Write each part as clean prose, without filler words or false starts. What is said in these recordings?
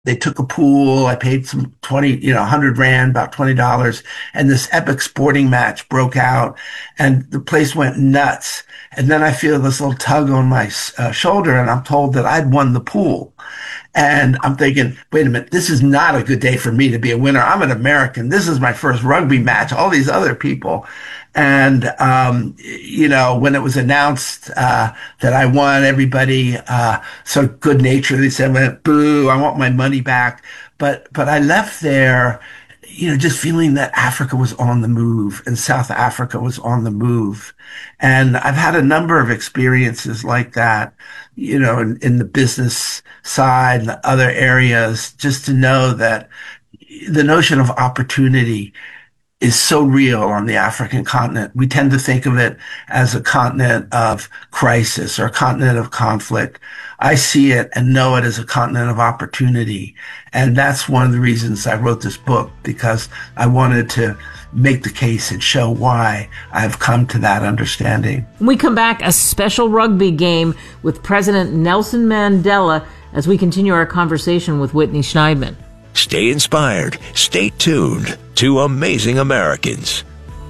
They took a pool. I paid some 100 Rand, about $20. And this epic sporting match broke out and the place went nuts. And then I feel this little tug on my shoulder and I'm told that I'd won the pool. And I'm thinking, wait a minute, this is not a good day for me to be a winner. I'm an American. This is my first rugby match. All these other people. And, when it was announced, that I won, everybody, so good naturedly said, boo, I want my money back. But I left there, just feeling that Africa was on the move and South Africa was on the move. And I've had a number of experiences like that, in the business side and other areas, just to know that the notion of opportunity is so real on the African continent. We tend to think of it as a continent of crisis or a continent of conflict. I see it and know it as a continent of opportunity. And that's one of the reasons I wrote this book, because I wanted to make the case and show why I've come to that understanding. When we come back, a special rugby game with President Nelson Mandela as we continue our conversation with Whitney Schneidman. Stay inspired. Stay tuned to Amazing Americans.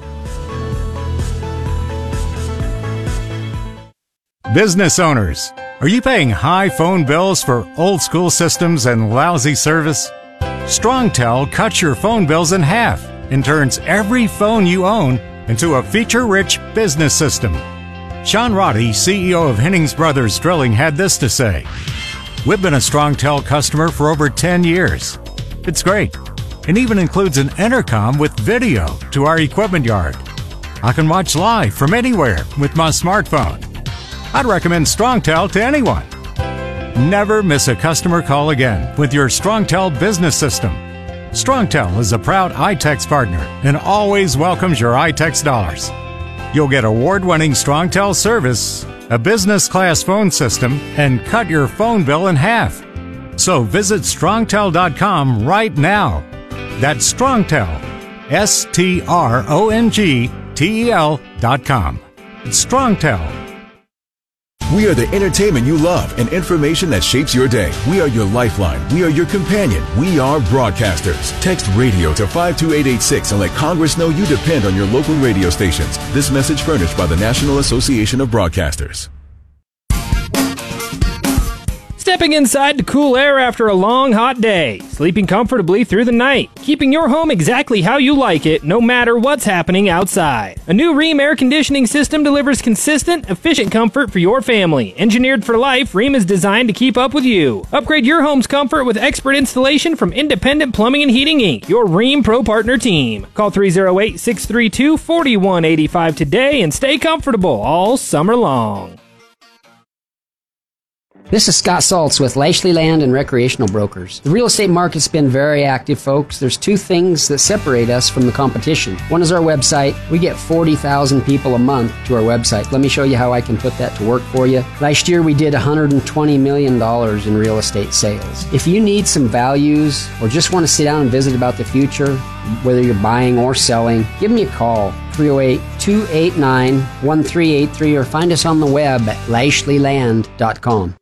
Business owners, are you paying high phone bills for old school systems and lousy service? StrongTel cuts your phone bills in half and turns every phone you own into a feature-rich business system. Sean Roddy, CEO of Hennings Brothers Drilling, had this to say: "We've been a StrongTel customer for over 10 years. It's great. It even includes an intercom with video to our equipment yard. I can watch live from anywhere with my smartphone. I'd recommend StrongTel to anyone. Never miss a customer call again with your StrongTel business system. StrongTel is a proud iTex partner and always welcomes your iTex dollars. You'll get award-winning StrongTel service, a business-class phone system, and cut your phone bill in half. So visit StrongTel.com right now. That's StrongTel, StrongTel.com. It's StrongTel. We are the entertainment you love and information that shapes your day. We are your lifeline. We are your companion. We are broadcasters. Text radio to 52886 and let Congress know you depend on your local radio stations. This message furnished by the National Association of Broadcasters. Stepping inside to cool air after a long, hot day. Sleeping comfortably through the night. Keeping your home exactly how you like it, no matter what's happening outside. A new Rheem air conditioning system delivers consistent, efficient comfort for your family. Engineered for life, Rheem is designed to keep up with you. Upgrade your home's comfort with expert installation from Independent Plumbing and Heating, Inc., your Rheem Pro Partner team. Call 308-632-4185 today and stay comfortable all summer long. This is Scott Saltz with Lashley Land and Recreational Brokers. The real estate market's been very active, folks. There's two things that separate us from the competition. One is our website. We get 40,000 people a month to our website. Let me show you how I can put that to work for you. Last year we did $120 million in real estate sales. If you need some values or just want to sit down and visit about the future, whether you're buying or selling, give me a call. 308-289-1383 or find us on the web at lashleyland.com.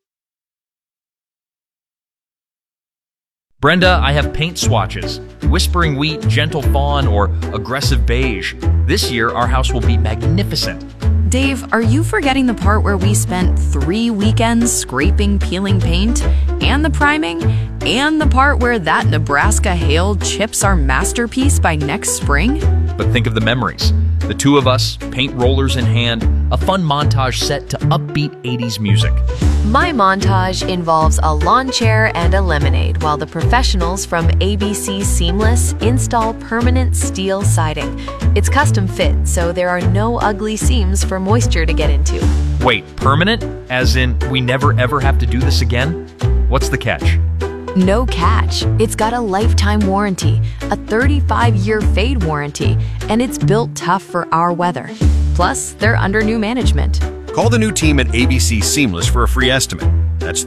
Brenda, I have paint swatches. Whispering Wheat, Gentle Fawn, or Aggressive Beige. This year, our house will be magnificent. Dave, are you forgetting the part where we spent 3 weekends scraping, peeling paint, and the priming, and the part where that Nebraska hail chips our masterpiece by next spring? But think of the memories. The two of us, paint rollers in hand, a fun montage set to upbeat 80s music. My montage involves a lawn chair and a lemonade while the professionals from ABC Seamless install permanent steel siding. It's custom fit, so there are no ugly seams for moisture to get into. Wait, permanent? As in, we never ever have to do this again? What's the catch? No catch. It's got a lifetime warranty, a 35-year fade warranty, and it's built tough for our weather. Plus, they're under new management. Call the new team at ABC Seamless for a free estimate. That's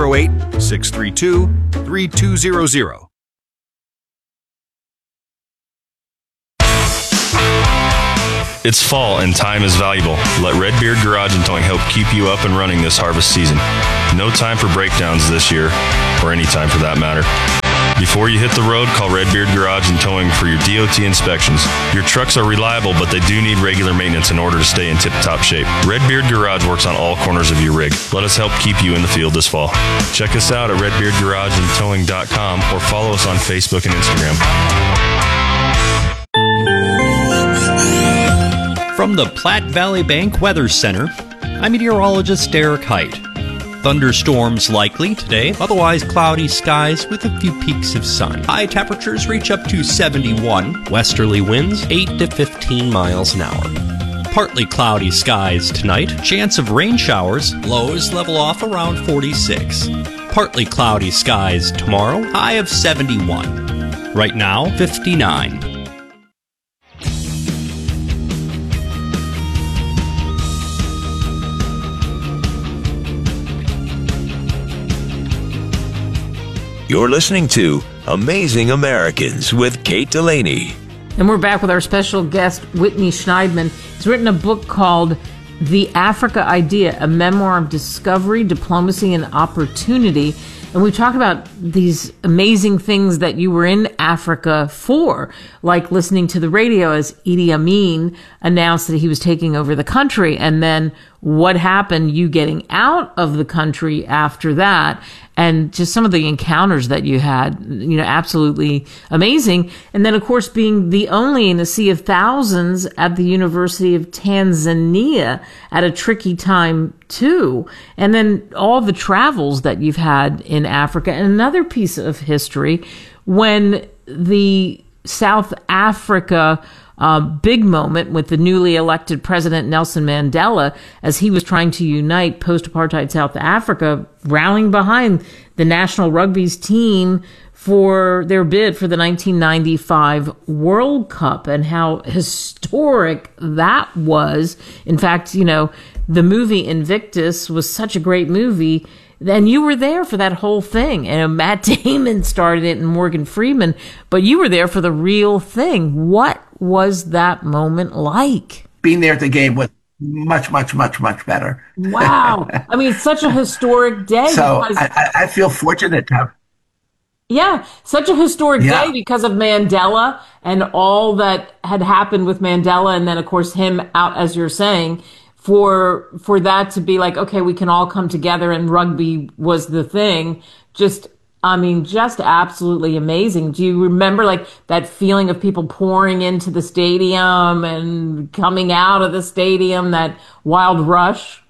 308-632-3200. It's fall and time is valuable. Let Redbeard Garage and Towing help keep you up and running this harvest season. No time for breakdowns this year, or any time for that matter. Before you hit the road, call Redbeard Garage and Towing for your DOT inspections. Your trucks are reliable, but they do need regular maintenance in order to stay in tip-top shape. Redbeard Garage works on all corners of your rig. Let us help keep you in the field this fall. Check us out at redbeardgarageandtowing.com or follow us on Facebook and Instagram. From the Platte Valley Bank Weather Center, I'm meteorologist Derek Height. Thunderstorms likely today, otherwise cloudy skies with a few peaks of sun. High temperatures reach up to 71, westerly winds 8 to 15 miles an hour. Partly cloudy skies tonight, chance of rain showers, lows level off around 46. Partly cloudy skies tomorrow, high of 71. Right now, 59. You're listening to Amazing Americans with Kate Delaney. And we're back with our special guest, Whitney Schneidman. He's written a book called The Africa Idea, a memoir of discovery, diplomacy, and opportunity. And we talked about these amazing things that you were in Africa for, like listening to the radio as Idi Amin announced that he was taking over the country, and then what happened, you getting out of the country after that, and just some of the encounters that you had, absolutely amazing. And then, of course, being the only in a sea of thousands at the University of Tanzania at a tricky time, too. And then all the travels that you've had in Africa. And another piece of history, when the South Africa big moment with the newly elected president Nelson Mandela, as he was trying to unite post-apartheid South Africa, rallying behind the national rugby's team for their bid for the 1995 World Cup, and how historic that was. In fact, the movie Invictus was such a great movie. And you were there for that whole thing. And Matt Damon started it and Morgan Freeman, but you were there for the real thing. What was that moment like? Being there at the game was much, much, much, much better. Wow. I mean, it's such a historic day. So I feel fortunate to have. Yeah, such a historic day because of Mandela and all that had happened with Mandela. And then, of course, him out, as you're saying, for that to be like, okay, we can all come together, and rugby was the thing. Just absolutely amazing. Do you remember like that feeling of people pouring into the stadium and coming out of the stadium, that wild rush?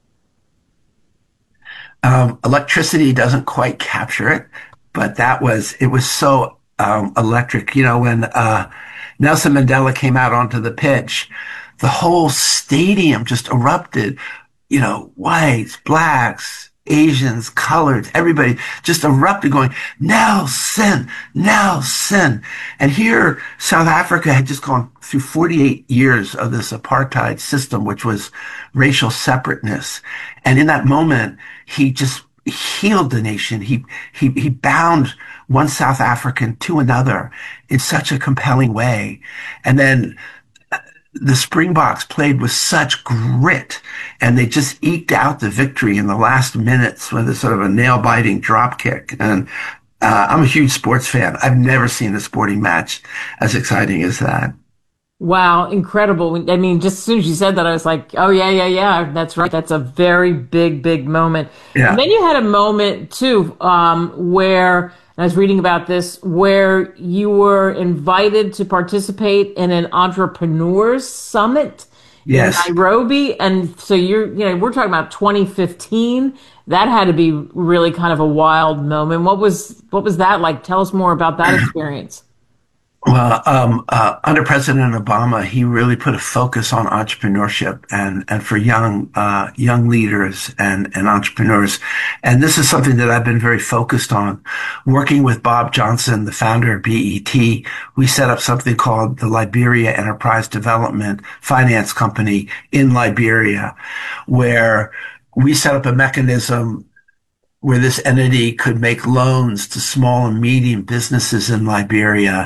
Electricity doesn't quite capture it, but it was so electric. When Nelson Mandela came out onto the pitch, the whole stadium just erupted, whites, blacks, Asians, coloreds, everybody just erupted going, Nelson, Nelson. And here, South Africa had just gone through 48 years of this apartheid system, which was racial separateness. And in that moment, he just healed the nation. He bound one South African to another in such a compelling way. And then the Springboks played with such grit, and they just eked out the victory in the last minutes with a sort of a nail-biting drop kick. And I'm a huge sports fan. I've never seen a sporting match as exciting as that. Wow, incredible. I mean, just as soon as you said that, I was like, oh, yeah, that's right. That's a very big, big moment. Yeah. And then you had a moment, too, where I was reading about this, where you were invited to participate in an entrepreneurs summit in Nairobi. And so we're talking about 2015. That had to be really kind of a wild moment. What was that like? Tell us more about that experience. Well, under President Obama, he really put a focus on entrepreneurship and for young leaders and entrepreneurs. And this is something that I've been very focused on. Working with Bob Johnson, the founder of BET, we set up something called the Liberia Enterprise Development Finance Company in Liberia, where we set up a mechanism where this entity could make loans to small and medium businesses in Liberia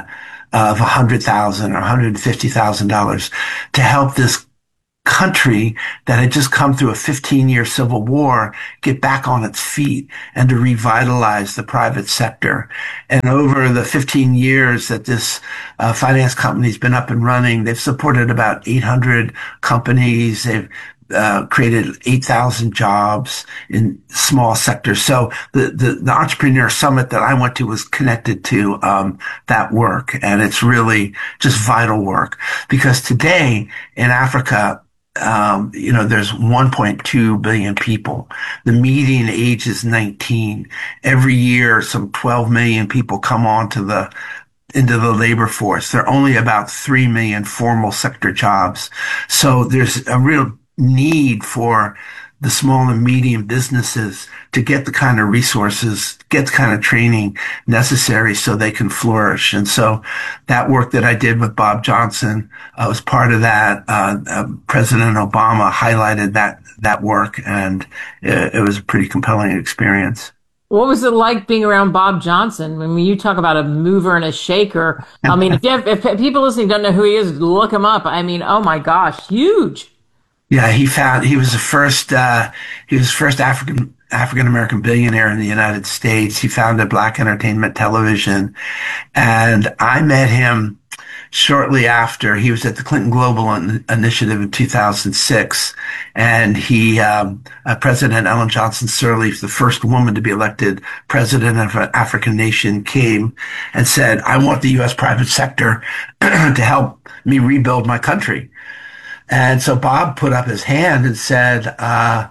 of $100,000 or $150,000 to help this country that had just come through a 15-year civil war get back on its feet and to revitalize the private sector. And over the 15 years that this finance company's been up and running, they've supported about 800 companies. They've created 8,000 jobs in small sectors. So the Entrepreneur Summit that I went to was connected to that work. And it's really just vital work, because today in Africa, there's 1.2 billion people. The median age is 19. Every year, some 12 million people come into the labor force. There are only about 3 million formal sector jobs. So there's a real need for the small and medium businesses to get the kind of resources, get the kind of training necessary so they can flourish. And so that work that I did with Bob Johnson was part of that. President Obama highlighted that work, and it was a pretty compelling experience. What was it like being around Bob Johnson? When you talk about a mover and a shaker, I mean, if people listening don't know who he is, look him up. I mean, oh my gosh, huge. Yeah, he was the first African American billionaire in the United States. He founded Black Entertainment Television, and I met him shortly after. He was at the Clinton Global Initiative in 2006, and President Ellen Johnson Sirleaf, the first woman to be elected president of an African nation, came and said, "I want the U.S. private sector to help me rebuild my country." And so Bob put up his hand and said, I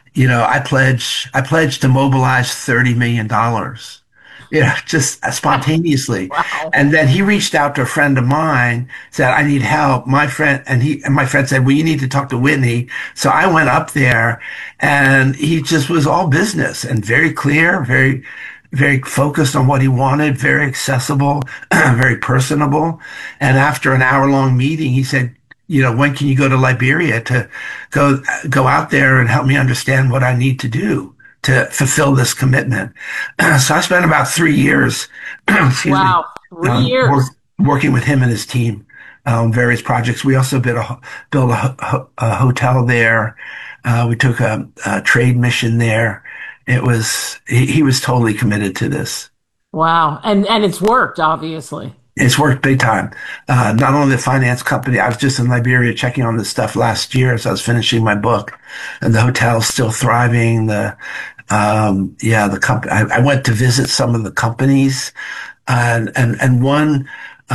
pledge to mobilize $30 million, just spontaneously. Wow. And then he reached out to a friend of mine, said, "I need help." My friend said, "Well, you need to talk to Whitney." So I went up there, and he just was all business and very clear, very, very focused on what he wanted, very accessible, very personable. And after an hour-long meeting, he said, "When can you go to Liberia to go out there and help me understand what I need to do to fulfill this commitment?" So I spent about 3 years, Wow, 3 years working with him and his team on various projects. We also built a hotel there. We took a trade mission there. He was totally committed to this. Wow, and it's worked, obviously. It's worked big time. Not only the finance company, I was just in Liberia checking on this stuff last year as I was finishing my book, and the hotel's still thriving. The company, I went to visit some of the companies, and one,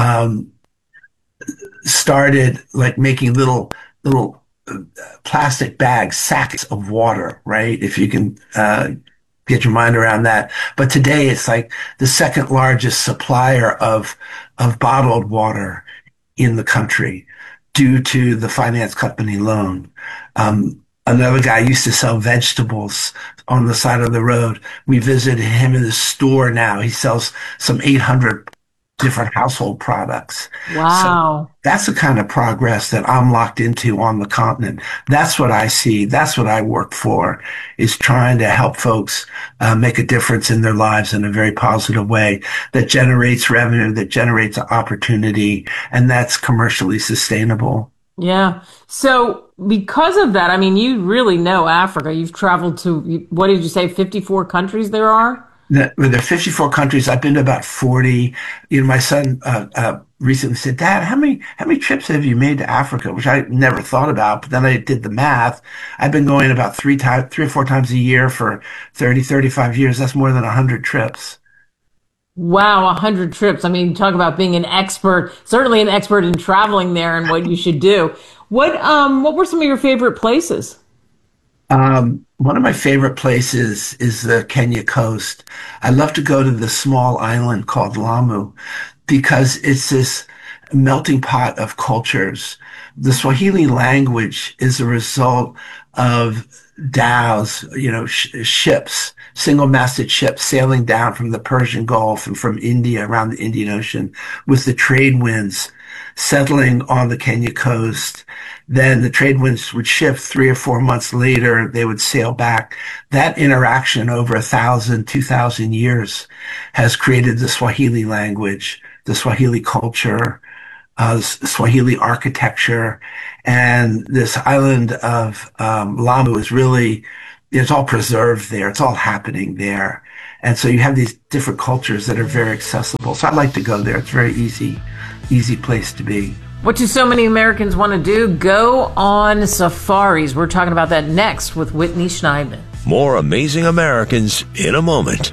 started like making little plastic bags, sacks of water, right? If you can, get your mind around that. But today it's like the second largest supplier of bottled water in the country due to the finance company loan. Another guy used to sell vegetables on the side of the road. We visited him in his store now. He sells some 800 different household products. Wow. So that's the kind of progress that I'm locked into on the continent. That's what I see. That's what I work for, is trying to help folks make a difference in their lives in a very positive way that generates revenue, that generates opportunity, and that's commercially sustainable. Yeah. So because of that, I mean, you really know Africa. You've traveled to, what did you say, 54 countries there are? There are 54 countries. I've been to about 40. My son recently said, "Dad, how many trips have you made to Africa?" Which I never thought about, but then I did the math. I've been going about 3 or 4 times a year for 35 years. That's more than 100 trips. Wow, 100 trips. I mean, talk about being an expert, certainly an expert in traveling there and what you should do. What were some of your favorite places? One of my favorite places is the Kenya coast. I love to go to the small island called Lamu because it's this melting pot of cultures. The Swahili language is a result of dhows, ships, single-masted ships sailing down from the Persian Gulf and from India around the Indian Ocean with the trade winds settling on the Kenya coast. Then the trade winds would shift 3 or 4 months later. They would sail back. That interaction over 1,000, 2,000 years has created the Swahili language the Swahili culture, Swahili architecture, and this island of Lamu is really, it's all preserved there. It's all happening there. And so you have these different cultures that are very accessible. So I'd like to go there. It's a very easy place to be. What do so many Americans want to do? Go on safaris. We're talking about that next with Whitney Schneidman. More Amazing Americans in a moment.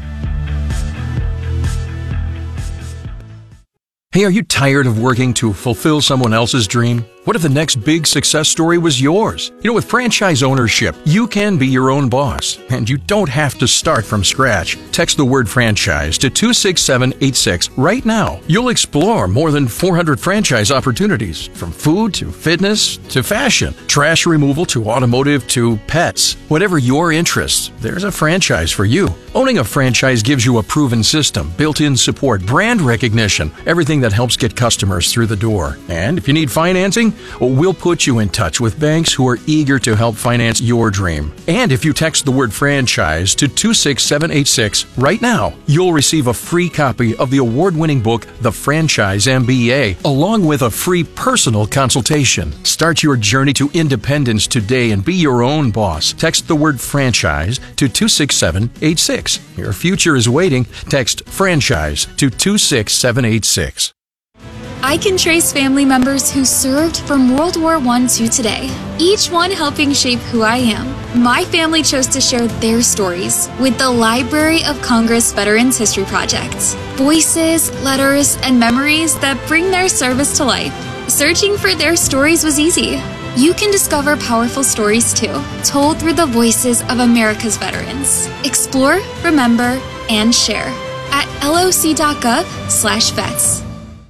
Hey, are you tired of working to fulfill someone else's dream? What if the next big success story was yours? You know, with franchise ownership, you can be your own boss, and you don't have to start from scratch. Text the word franchise to 26786 right now. You'll explore more than 400 franchise opportunities, from food to fitness to fashion, trash removal to automotive to pets. Whatever your interests, there's a franchise for you. Owning a franchise gives you a proven system, built-in support, brand recognition, everything that helps get customers through the door. And if you need financing, we'll put you in touch with banks who are eager to help finance your dream. And if you text the word franchise to 26786 right now, you'll receive a free copy of the award-winning book, The Franchise MBA, along with a free personal consultation. Start your journey to independence today and be your own boss. Text the word franchise to 26786. Your future is waiting. Text franchise to 26786. I can trace family members who served from World War I to today, each one helping shape who I am. My family chose to share their stories with the Library of Congress Veterans History Project. Voices, letters, and memories that bring their service to life. Searching for their stories was easy. You can discover powerful stories too, told through the voices of America's veterans. Explore, remember, and share at loc.gov/vets.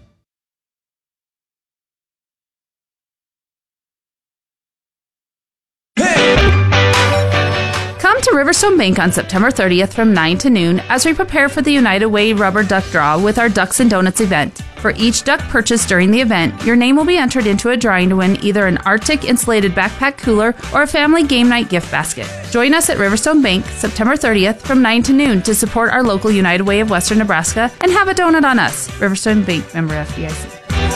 Come to Riverstone Bank on September 30th from 9 to noon as we prepare for the United Way Rubber Duck Draw with our Ducks and Donuts event. For each duck purchased during the event, your name will be entered into a drawing to win either an Arctic insulated backpack cooler or a family game night gift basket. Join us at Riverstone Bank September 30th from 9 to noon to support our local United Way of Western Nebraska and have a donut on us. Riverstone Bank, member FDIC.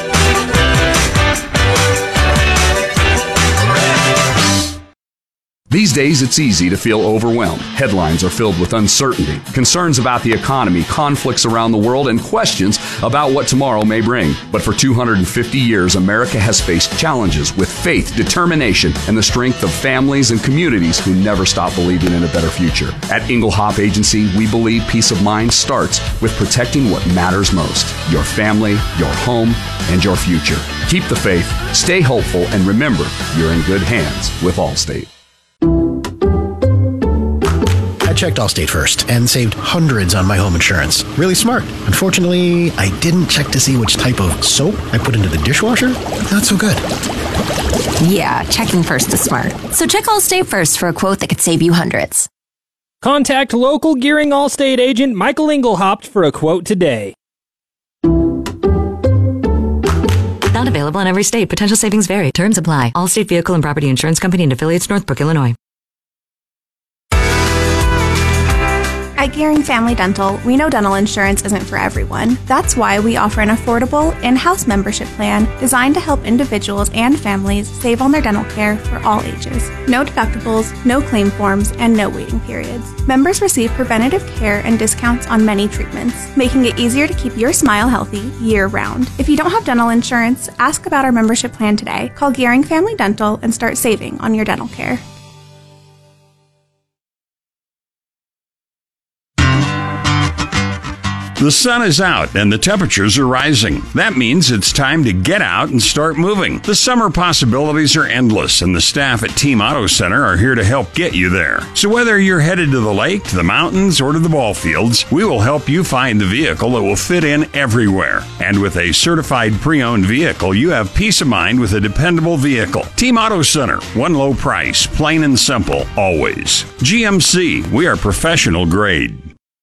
These days, it's easy to feel overwhelmed. Headlines are filled with uncertainty, concerns about the economy, conflicts around the world, and questions about what tomorrow may bring. But for 250 years, America has faced challenges with faith, determination, and the strength of families and communities who never stop believing in a better future. At Engelhop Agency, we believe peace of mind starts with protecting what matters most: your family, your home, and your future. Keep the faith, stay hopeful, and remember, you're in good hands with Allstate. I checked Allstate first and saved hundreds on my home insurance. Really smart. Unfortunately, I didn't check to see which type of soap I put into the dishwasher. Not so good. Yeah, checking first is smart. So check Allstate first for a quote that could save you hundreds. Contact local Gearing Allstate agent Michael Engelhaupt for a quote today. Not available in every state. Potential savings vary. Terms apply. Allstate Vehicle and Property Insurance Company and affiliates, Northbrook, Illinois. At Gearing Family Dental, we know dental insurance isn't for everyone. That's why we offer an affordable in-house membership plan designed to help individuals and families save on their dental care for all ages. No deductibles, no claim forms, and no waiting periods. Members receive preventative care and discounts on many treatments, making it easier to keep your smile healthy year-round. If you don't have dental insurance, ask about our membership plan today. Call Gearing Family Dental and start saving on your dental care. The sun is out and the temperatures are rising. That means it's time to get out and start moving. The summer possibilities are endless, and the staff at Team Auto Center are here to help get you there. So whether you're headed to the lake, to the mountains, or to the ball fields, we will help you find the vehicle that will fit in everywhere. And with a certified pre-owned vehicle, you have peace of mind with a dependable vehicle. Team Auto Center, one low price, plain and simple, always. GMC, we are professional grade.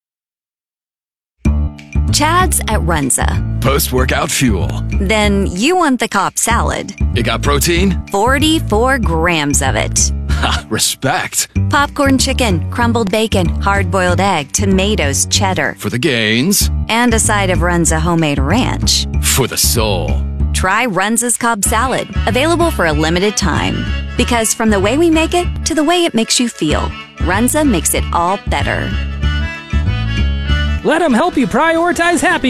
Chad's at Runza. Post-workout fuel. Then you want the Cobb salad. It got protein? 44 grams of it. Respect. Popcorn chicken, crumbled bacon, hard-boiled egg, tomatoes, cheddar. For the gains. And a side of Runza homemade ranch. For the soul. Try Runza's Cobb Salad, available for a limited time. Because from the way we make it to the way it makes you feel, Runza makes it all better. Let them help you prioritize happiness.